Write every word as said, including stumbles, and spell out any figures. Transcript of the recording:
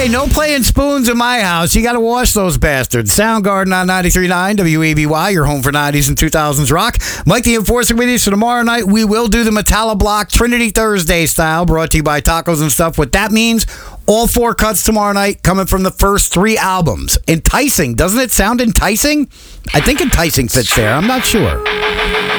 Hey, no playing spoons in my house. You got to wash those bastards. Soundgarden on ninety-three point nine W A B Y, your home for nineties and two thousands rock. Mike the Enforcer with you. So tomorrow night, we will do the Metallo Block Trinity Thursday style, brought to you by Tacos and Stuff. What that means, all four cuts tomorrow night coming from the first three albums. Enticing. Doesn't it sound enticing? I think enticing fits there. I'm not sure.